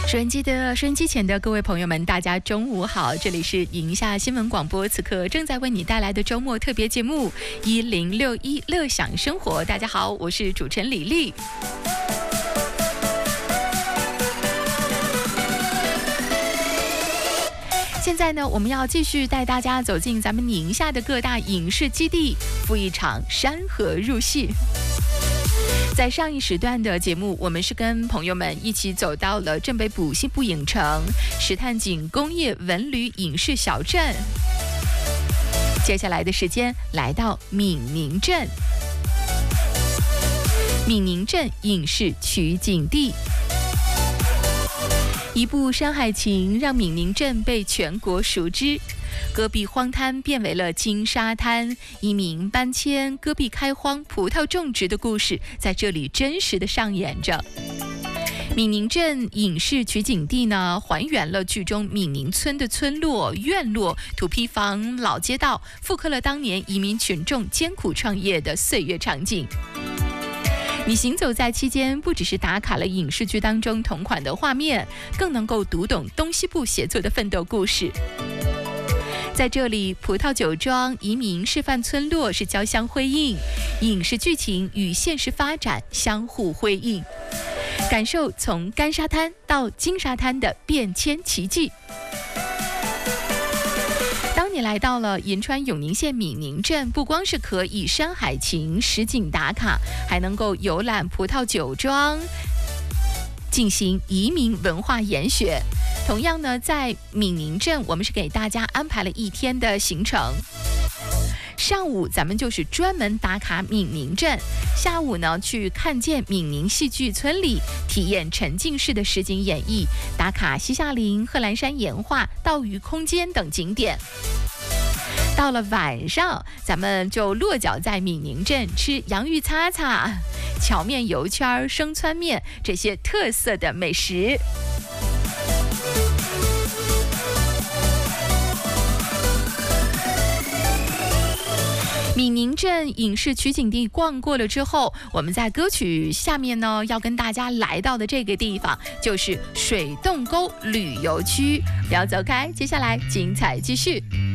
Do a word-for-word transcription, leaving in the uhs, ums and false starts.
收音机的收音机前的各位朋友们，大家中午好，这里是宁夏新闻广播，此刻正在为你带来的周末特别节目一零六一乐享生活。大家好，我是主持人李丽。现在呢，我们要继续带大家走进咱们宁夏的各大影视基地，赴一场山河入戏。在上一时段的节目，我们是跟朋友们一起走到了镇北部西部影城石炭井工业文旅影视小镇。接下来的时间来到闽宁镇，闽宁镇影视取景地。一部《山海情》让闽宁镇被全国熟知，戈壁荒滩变为了金沙滩，移民搬迁、戈壁开荒、葡萄种植的故事在这里真实的上演着。闽宁镇影视取景地呢，还原了剧中闽宁村的村落、院落、土坯房、老街道，复刻了当年移民群众艰苦创业的岁月场景。你行走在期间，不只是打卡了影视剧当中同款的画面，更能够读懂东西部协作的奋斗故事。在这里，葡萄酒庄、移民示范村落是交相辉映，影视剧情与现实发展相互辉映，感受从干沙滩到金沙滩的变迁奇迹。当你来到了银川永宁县闽宁镇，不光是可以山海情实景打卡，还能够游览葡萄酒庄，进行移民文化研学。同样呢，在闽宁镇，我们是给大家安排了一天的行程。上午咱们就是专门打卡闽宁镇，下午呢去看见闽宁戏剧村里，体验沉浸式的实景演绎，打卡西夏陵、贺兰山岩画、稻鱼空间等景点。到了晚上，咱们就落脚在闽宁镇吃洋芋擦擦、荞面油圈、生汆面这些特色的美食。闽宁镇影视取景地逛过了之后，我们在歌曲下面呢，要跟大家来到的这个地方就是水洞沟旅游区。不要走开，接下来精彩继续。